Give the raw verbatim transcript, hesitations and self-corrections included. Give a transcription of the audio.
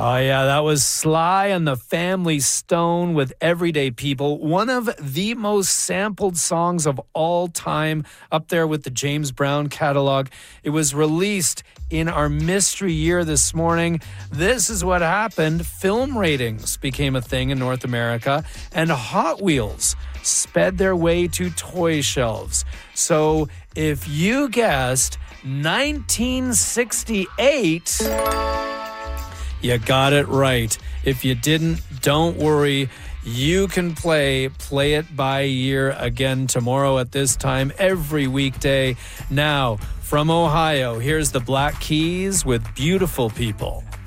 Oh, yeah, that was Sly and the Family Stone with Everyday People, one of the most sampled songs of all time, up there with the James Brown catalog. It was released in our mystery year this morning. This is what happened. Film ratings became a thing in North America, and Hot Wheels sped their way to toy shelves. So if you guessed nineteen sixty-eight... you got it right. If you didn't, don't worry. You can play Play It by Year again tomorrow at this time every weekday. Now, from Ohio, here's the Black Keys with Beautiful People.